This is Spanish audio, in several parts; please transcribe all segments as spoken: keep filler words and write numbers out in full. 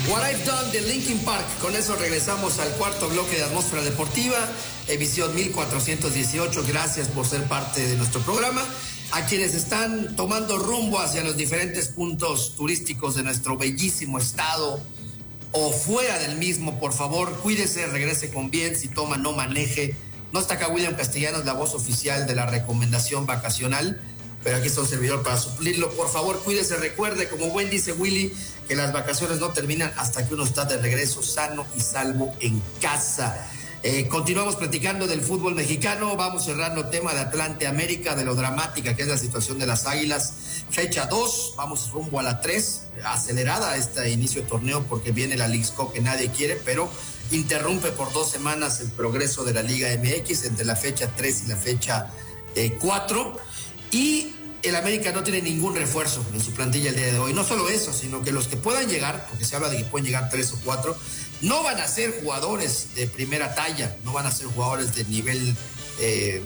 What I've Done de Linkin Park. Con eso regresamos al cuarto bloque de Atmósfera Deportiva, emisión mil cuatrocientos dieciocho. Gracias por ser parte de nuestro programa. A quienes están tomando rumbo hacia los diferentes puntos turísticos de nuestro bellísimo estado o fuera del mismo, por favor, cuídese, regrese con bien. Si toma, no maneje. No está acá William Castellanos, la voz oficial de la recomendación vacacional, pero aquí está un servidor para suplirlo. Por favor, cuídese, recuerde, como buen dice Willy, que las vacaciones no terminan hasta que uno está de regreso sano y salvo en casa. Eh, continuamos platicando del fútbol mexicano. Vamos cerrando el tema de Atlante América, de lo dramática que es la situación de las Águilas. Fecha dos, vamos rumbo a la tres, acelerada este inicio de torneo porque viene la Leagues Cup que nadie quiere, pero interrumpe por dos semanas el progreso de la Liga M X entre la fecha tres y la fecha eh, cuatro. Y el América no tiene ningún refuerzo en su plantilla el día de hoy. No solo eso, sino que los que puedan llegar, porque se habla de que pueden llegar tres o cuatro, no van a ser jugadores de primera talla, no van a ser jugadores de nivel eh,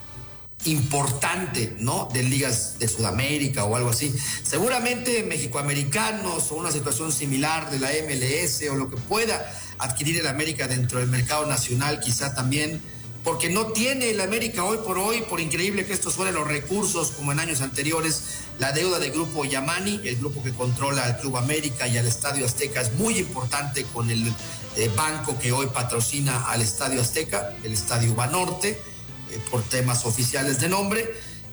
importante, ¿no? De ligas de Sudamérica o algo así. Seguramente mexicoamericanos o una situación similar de la M L S o lo que pueda adquirir el América dentro del mercado nacional, quizá también, porque no tiene el América hoy por hoy, por increíble que esto suene, los recursos como en años anteriores. La deuda del grupo Yamani, el grupo que controla al Club América y al Estadio Azteca, es muy importante con el eh, banco que hoy patrocina al Estadio Azteca, el Estadio Banorte, eh, por temas oficiales de nombre,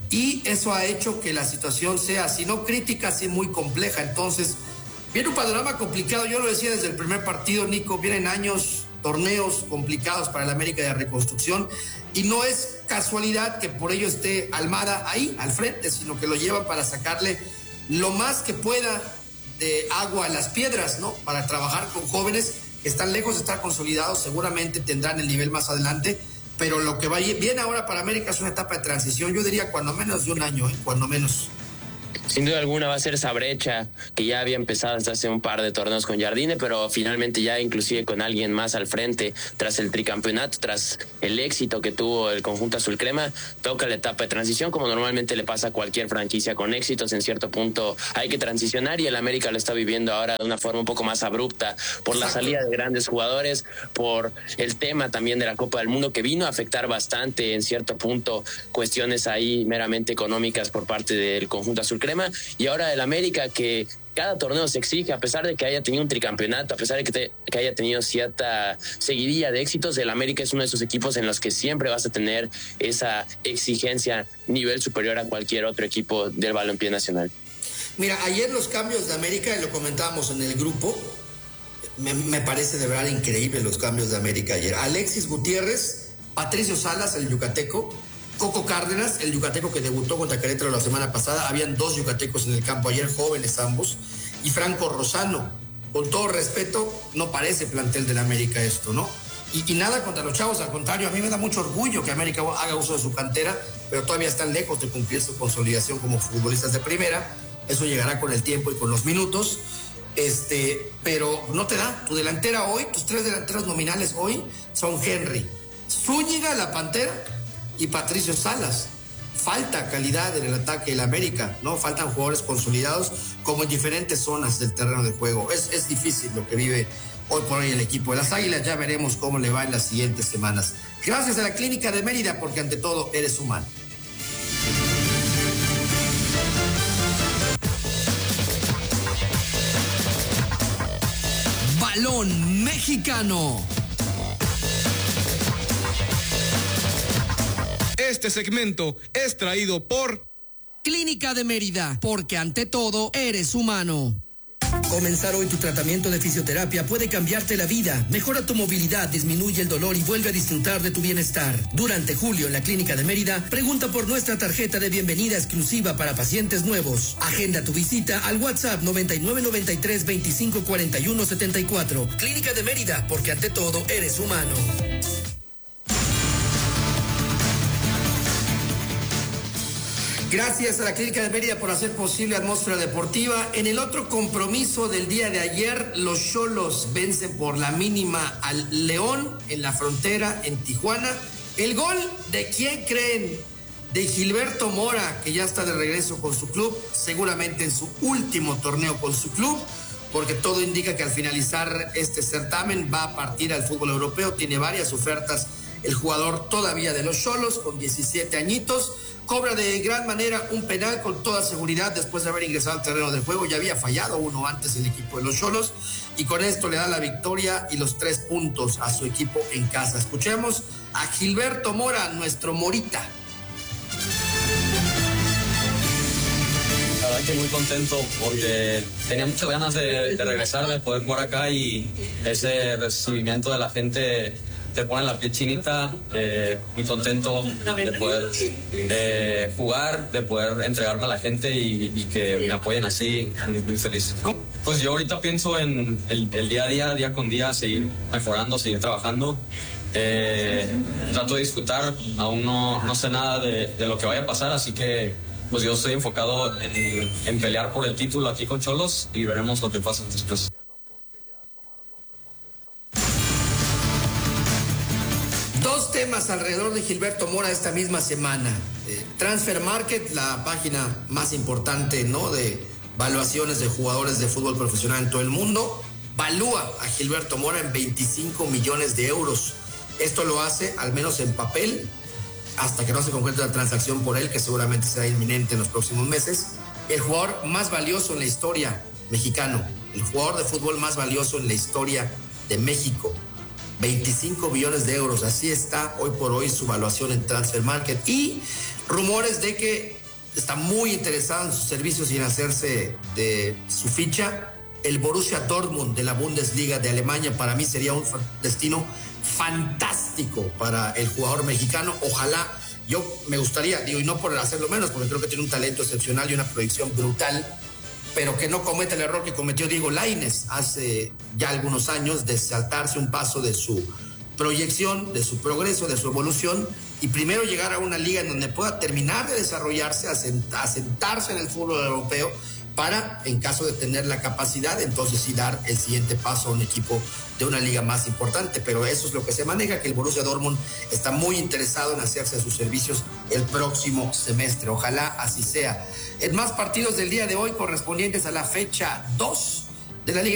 y eso ha hecho que la situación sea, si no crítica, sí muy compleja. Entonces, viene un panorama complicado. Yo lo decía desde el primer partido, Nico, vienen años, torneos complicados para el América de reconstrucción, y no es casualidad que por ello esté Almada ahí al frente, sino que lo llevan para sacarle lo más que pueda de agua a las piedras, ¿no? Para trabajar con jóvenes que están lejos de estar consolidados, seguramente tendrán el nivel más adelante, pero lo que va bien ahora para América es una etapa de transición, yo diría cuando menos de un año, ¿eh? Cuando menos. Sin duda alguna va a ser esa brecha que ya había empezado desde hace un par de torneos con Jardine, pero finalmente ya inclusive con alguien más al frente tras el tricampeonato, tras el éxito que tuvo el conjunto azul crema, toca la etapa de transición como normalmente le pasa a cualquier franquicia con éxitos. En cierto punto hay que transicionar y el América lo está viviendo ahora de una forma un poco más abrupta por la salida de grandes jugadores, por el tema también de la Copa del Mundo que vino a afectar bastante en cierto punto cuestiones ahí meramente económicas por parte del conjunto azul crema. Y ahora el América, que cada torneo se exige, a pesar de que haya tenido un tricampeonato, a pesar de que, te, que haya tenido cierta seguidilla de éxitos, el América es uno de esos equipos en los que siempre vas a tener esa exigencia nivel superior a cualquier otro equipo del balompié nacional. Mira, ayer los cambios de América, y lo comentábamos en el grupo, me, me parece de verdad increíble los cambios de América ayer. Alexis Gutiérrez, Patricio Salas, el yucateco, Coco Cárdenas, el yucateco que debutó contra Querétaro la semana pasada. Habían dos yucatecos en el campo ayer, jóvenes ambos, y Franco Rosano. Con todo respeto, no parece plantel del América esto, ¿no? Y, y nada contra los chavos, al contrario, a mí me da mucho orgullo que América haga uso de su cantera, pero todavía están lejos de cumplir su consolidación como futbolistas de primera. Eso llegará con el tiempo y con los minutos. Este, pero no te da. Tu delantera hoy, tus tres delanteros nominales hoy son Henry, Zúñiga, la Pantera, y Patricio Salas. Falta calidad en el ataque del América, ¿no? Faltan jugadores consolidados como en diferentes zonas del terreno de juego. Es, es difícil lo que vive hoy por hoy el equipo de las Águilas. Ya veremos cómo le va en las siguientes semanas. Gracias a la Clínica de Mérida, porque ante todo eres humano. Balón Mexicano. Este segmento es traído por Clínica de Mérida, porque ante todo eres humano. Comenzar hoy tu tratamiento de fisioterapia puede cambiarte la vida, mejora tu movilidad, disminuye el dolor y vuelve a disfrutar de tu bienestar. Durante julio en la Clínica de Mérida, pregunta por nuestra tarjeta de bienvenida exclusiva para pacientes nuevos. Agenda tu visita al WhatsApp noventa y nueve noventa y tres veinticinco cuarenta y uno setenta y cuatro. Clínica de Mérida, porque ante todo eres humano. Gracias a la Clínica de Mérida por hacer posible Atmósfera Deportiva. En el otro compromiso del día de ayer, los Xolos vencen por la mínima al León en la frontera en Tijuana. El gol de quién creen, de Gilberto Mora, que ya está de regreso con su club, seguramente en su último torneo con su club. porque todo indica que al finalizar este certamen va a partir al fútbol europeo. Tiene varias ofertas el jugador todavía de los Xolos, con diecisiete añitos. Cobra de gran manera un penal con toda seguridad después de haber ingresado al terreno del juego. Ya había fallado uno antes el equipo de los Xolos, y con esto le da la victoria y los tres puntos a su equipo en casa. Escuchemos a Gilberto Mora, nuestro Morita. La verdad que muy contento porque tenía muchas ganas de, de regresar, de poder jugar acá, y ese recibimiento de la gente te pone la piel chinita. Eh, muy contento de poder eh, jugar, de poder entregarme a la gente y, y que me apoyen así. Muy, muy feliz. Pues yo ahorita pienso en el, el día a día, día con día, seguir mejorando, seguir trabajando. Eh, trato de disfrutar, aún no, no sé nada de, de lo que vaya a pasar, así que pues yo estoy enfocado en, en pelear por el título aquí con Xolos, y veremos lo que pasa después. Dos temas alrededor de Gilberto Mora esta misma semana. Eh, Transfer Market, la página más importante, ¿no?, de valuaciones de jugadores de fútbol profesional en todo el mundo, valúa a Gilberto Mora en veinticinco millones de euros. Esto lo hace, al menos en papel, hasta que no se concrete la transacción por él, que seguramente será inminente en los próximos meses, el jugador más valioso en la historia mexicano, el jugador de fútbol más valioso en la historia de México. veinticinco millones de euros, así está hoy por hoy su valuación en Transfer Market. Y rumores de que está muy interesado en sus servicios y en hacerse de su ficha el Borussia Dortmund de la Bundesliga de Alemania. Para mí sería un destino fantástico para el jugador mexicano. Ojalá, yo me gustaría, digo, y no por hacerlo menos, porque creo que tiene un talento excepcional y una proyección brutal, pero que no cometa el error que cometió Diego Lainez hace ya algunos años, de saltarse un paso de su proyección, de su progreso, de su evolución, y primero llegar a una liga en donde pueda terminar de desarrollarse, asentarse en el fútbol europeo, para, en caso de tener la capacidad, entonces sí dar el siguiente paso a un equipo de una liga más importante. Pero eso es lo que se maneja, que el Borussia Dortmund está muy interesado en hacerse de sus servicios el próximo semestre. Ojalá así sea. En más partidos del día de hoy, correspondientes a la fecha dos de la Liga